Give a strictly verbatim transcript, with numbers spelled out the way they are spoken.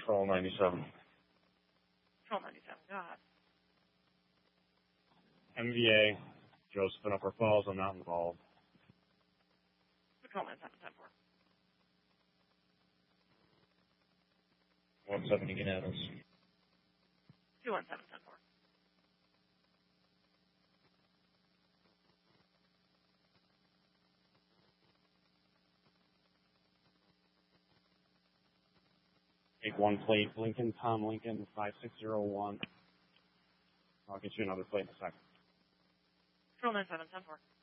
Patrol ninety-seven. Patrol ninety-seven, go ahead. M V A, Joseph in Upper Falls, I'm not involved. Patrol ninety-seven, ten four. one seventy, get at us. two one seven, ten four. Take one plate, Lincoln, Tom Lincoln, five six zero one. I'll get you another plate in a second. Patrol ninety-seven, ten four.